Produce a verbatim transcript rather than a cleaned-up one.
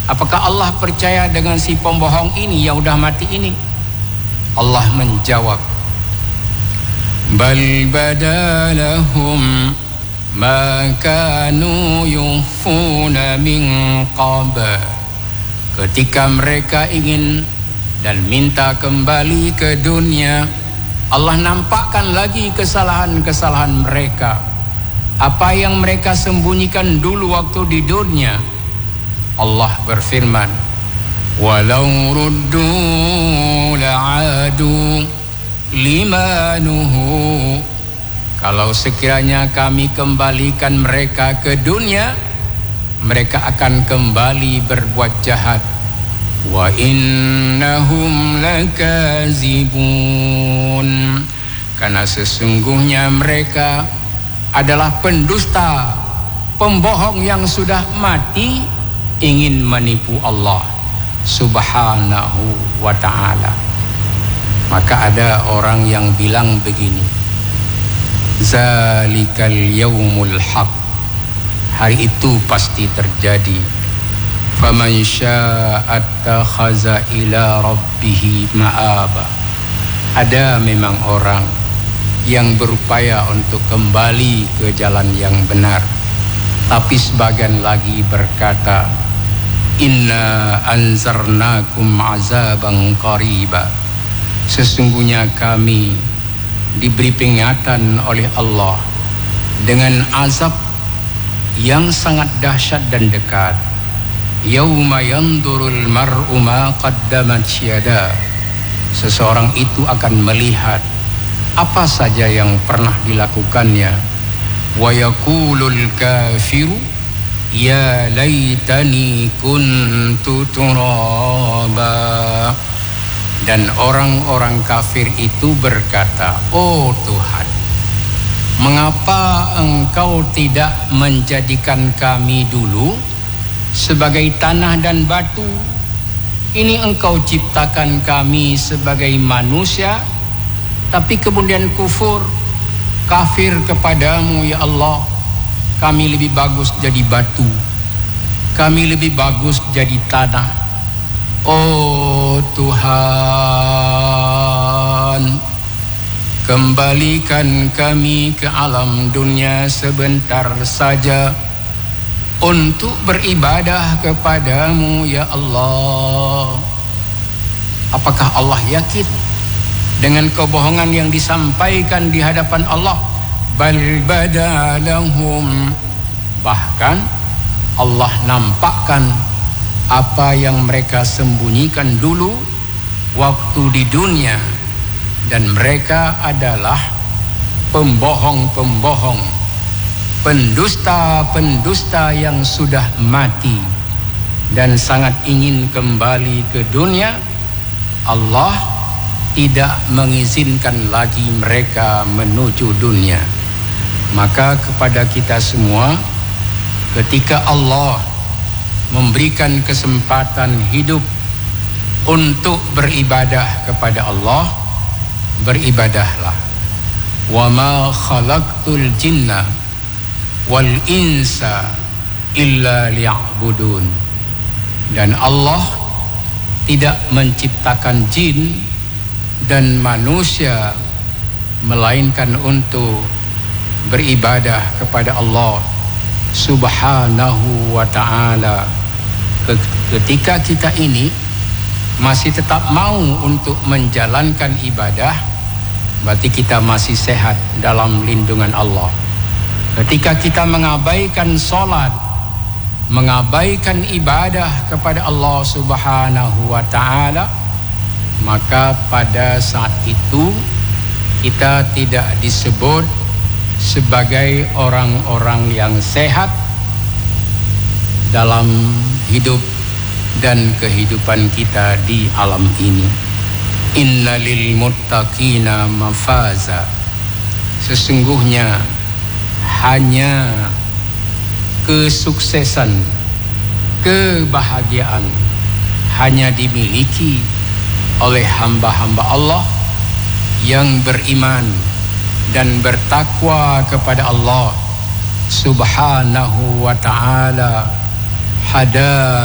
apakah Allah percaya dengan si pembohong ini yang udah mati ini? Allah menjawab, bal badalahum ma kanu yukhfuna min qabl. Ketika mereka ingin dan minta kembali ke dunia, Allah nampakkan lagi kesalahan-kesalahan mereka. Apa yang mereka sembunyikan dulu waktu di dunia. Allah berfirman, walau ruddu la'adu limanuhu. Kalau sekiranya kami kembalikan mereka ke dunia, mereka akan kembali berbuat jahat. Wa innahum lakazibun. Karena sesungguhnya mereka adalah pendusta, pembohong yang sudah mati, ingin menipu Allah subhanahu wa ta'ala. Maka ada orang yang bilang begini, zalikal yaumul haq, hari itu pasti terjadi. Faman syaa'a attakhaza ila rabbih ma'aba. Ada memang orang yang berupaya untuk kembali ke jalan yang benar, tapi sebagian lagi berkata, inna anzarnakum azaban qariba. Sesungguhnya kami diberi peringatan oleh Allah dengan azab yang sangat dahsyat dan dekat. Yauma yandurul mar'u ma qaddamat yada. Seseorang itu akan melihat apa saja yang pernah dilakukannya. Wa yaqulul kafiru ya laitani kuntu turaba. Dan orang-orang kafir itu berkata, oh Tuhan, mengapa engkau tidak menjadikan kami dulu sebagai tanah dan batu? Ini engkau ciptakan kami sebagai manusia, tapi kemudian kufur, kafir kepadamu ya Allah. Kami lebih bagus jadi batu, kami lebih bagus jadi tanah. Oh Tuhan, kembalikan kami ke alam dunia sebentar saja untuk beribadah kepadamu ya Allah. Apakah Allah yakin dengan kebohongan yang disampaikan di hadapan Allah? Bal badalahum, bahkan Allah nampakkan apa yang mereka sembunyikan dulu waktu di dunia, dan mereka adalah pembohong-pembohong, pendusta-pendusta yang sudah mati dan sangat ingin kembali ke dunia. Allah tidak mengizinkan lagi mereka menuju dunia. Maka kepada kita semua, ketika Allah memberikan kesempatan hidup untuk beribadah kepada Allah, beribadahlah. Wa ma khalaqtul jinna wal insa illa liya'budun. Dan Allah tidak menciptakan jin dan manusia melainkan untuk beribadah kepada Allah subhanahu wa ta'ala. Ketika kita ini masih tetap mau untuk menjalankan ibadah, berarti kita masih sehat dalam lindungan Allah. Ketika kita mengabaikan sholat, mengabaikan ibadah kepada Allah subhanahu wa ta'ala, maka pada saat itu kita tidak disebut sebagai orang-orang yang sehat dalam hidup dan kehidupan kita di alam ini. Innalil muttaqina mafaza. Sesungguhnya hanya kesuksesan, kebahagiaan hanya dimiliki oleh hamba-hamba Allah yang beriman dan bertakwa kepada Allah subhanahu wa ta'ala. Hada